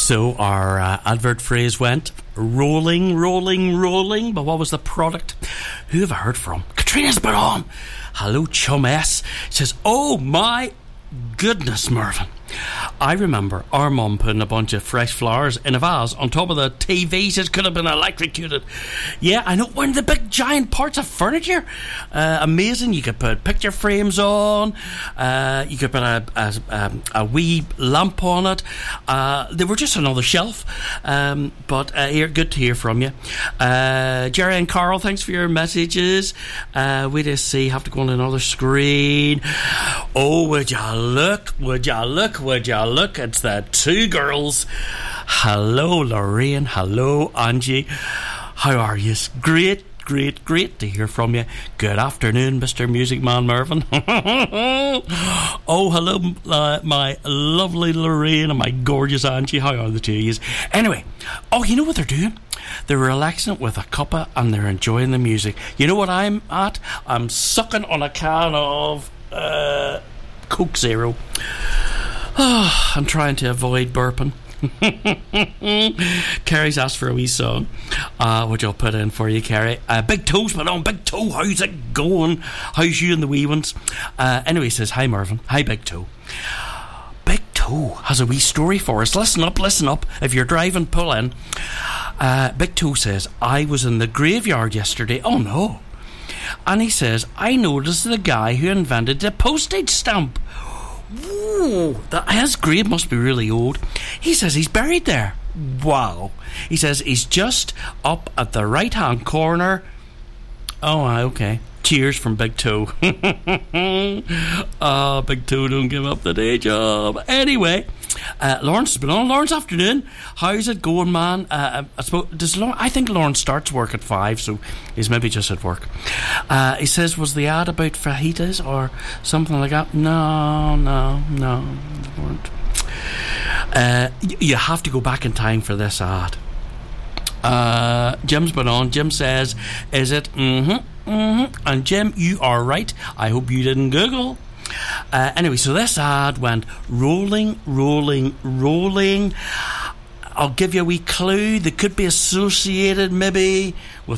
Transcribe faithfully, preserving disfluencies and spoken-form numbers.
So our uh, advert phrase went rolling, rolling, rolling. But what was the product? Who have I heard from? Katrina's been on. Hello, Chum S. Says, oh my goodness, Mervyn. I remember our mum putting a bunch of fresh flowers in a vase on top of the T V. Says could have been electrocuted. Yeah, I know. One of the big giant parts of furniture. Uh, amazing. You could put picture frames on. Uh, you could put a, a, a, a wee lamp on it. Uh, they were just another shelf. Um, but uh, here, good to hear from you. Uh, Jerry and Carl, thanks for your messages. Uh, we just see, have to go on another screen. Oh, would ya look? Would ya look? Would ya look? It's the two girls. Hello, Lorraine. Hello, Angie. How are you? Great, great, great to hear from you. Good afternoon, Mister Music Man Mervyn. Oh, hello, uh, my lovely Lorraine and my gorgeous Angie. How are the two of you? Anyway, oh, you know what they're doing? They're relaxing with a cuppa and they're enjoying the music. You know what I'm at? I'm sucking on a can of uh, Coke Zero. Oh, I'm trying to avoid burping. Kerry's asked for a wee song, uh, which I'll put in for you, Kerry. Uh, Big Toe's been on. Big Toe, how's it going? How's you and the wee ones? Uh, anyway, he says, hi, Mervyn. Hi, Big Toe. Big Toe has a wee story for us. Listen up, listen up. If you're driving, pull in. Uh, Big Toe says, I was in the graveyard yesterday. Oh, no. And he says, I noticed the guy who invented the postage stamp. Whoa, that, his grave must be really old. He says he's buried there. Wow. He says he's just up at the right hand corner. Oh, okay. Cheers from Big Toe. Ah, oh, Big Toe, don't give up the day job. Anyway, uh, Lawrence has been on. Lawrence, afternoon. How's it going, man? Uh, I suppose does Lawrence, I think Lawrence starts work at five, so he's maybe just at work. Uh, he says, was the ad about fajitas or something like that? No, no, no, they weren't. Uh, you have to go back in time for this ad. Uh, Jim's been on. Jim says, is it? Mm-hmm. Mm-hmm. And Jim, you are right. I hope you didn't Google. Uh, anyway, so this ad went rolling, rolling, rolling. I'll give you a wee clue. They could be associated maybe with